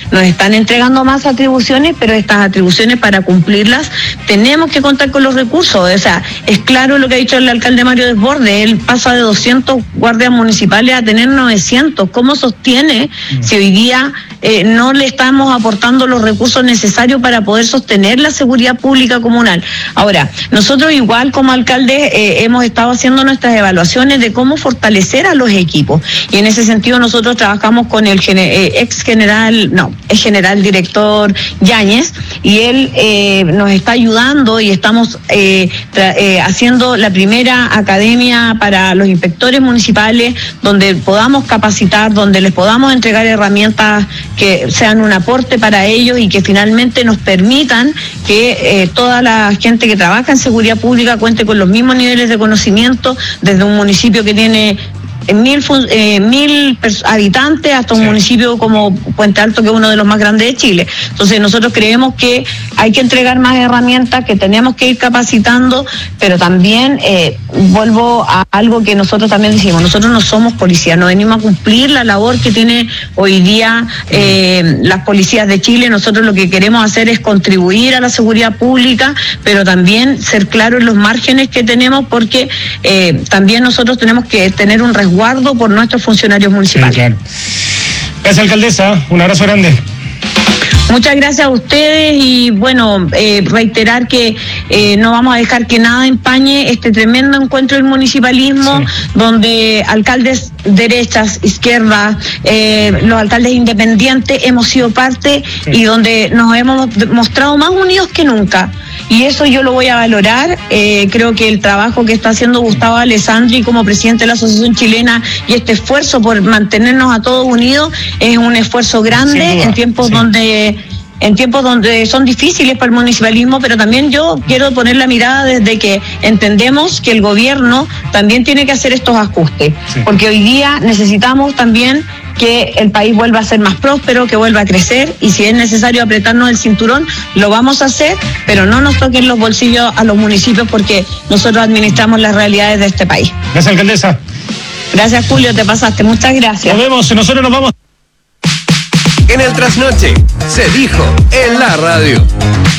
nos están entregando más atribuciones, pero estas atribuciones, para cumplirlas tenemos que contar con los recursos. O sea, es claro lo que ha dicho el alcalde Mario Desbordes, él pasa de 200 guardias municipales a tener 900. ¿Cómo sostiene si hoy día no le estamos aportando los recursos necesarios para poder sostener la seguridad pública comunal? Ahora, nosotros igual como alcaldes hemos estado haciendo nuestras evaluaciones de cómo fortalecer a los equipos, y en ese sentido nosotros trabajamos con el general director Yáñez, y él nos está ayudando, y estamos haciendo la primera academia para los inspectores municipales, donde podamos capacitar, donde les podamos entregar herramientas que sean un aporte para ellos y que finalmente nos permitan que toda la gente que trabaja en seguridad pública cuente con los mismos niveles de conocimiento, desde un municipio que tiene 1.000 habitantes hasta un municipio como Puente Alto, que es uno de los más grandes de Chile. Entonces nosotros creemos que hay que entregar más herramientas, que tenemos que ir capacitando, pero también vuelvo a algo que nosotros también decimos: nosotros no somos policías, no venimos a cumplir la labor que tiene hoy día las policías de Chile. Nosotros lo que queremos hacer es contribuir a la seguridad pública, pero también ser claros en los márgenes que tenemos, porque también nosotros tenemos que tener un resguardo por nuestros funcionarios municipales. Sí, claro. Gracias, alcaldesa. Un abrazo grande. Muchas gracias a ustedes, y bueno, reiterar que no vamos a dejar que nada empañe este tremendo encuentro del municipalismo, donde alcaldes derechas, izquierdas, los alcaldes independientes hemos sido parte, y donde nos hemos mostrado más unidos que nunca. Y eso yo lo voy a valorar. Creo que el trabajo que está haciendo Gustavo Alessandri como presidente de la Asociación Chilena, y este esfuerzo por mantenernos a todos unidos, es un esfuerzo grande en tiempos donde son difíciles para el municipalismo, pero también yo quiero poner la mirada desde que entendemos que el gobierno también tiene que hacer estos ajustes, porque hoy día necesitamos también que el país vuelva a ser más próspero, que vuelva a crecer, y si es necesario apretarnos el cinturón, lo vamos a hacer, pero no nos toquen los bolsillos a los municipios, porque nosotros administramos las realidades de este país. Gracias, alcaldesa. Gracias, Julio, te pasaste. Muchas gracias. Nos vemos, nosotros nos vamos. En el Trasnoche se dijo en la radio.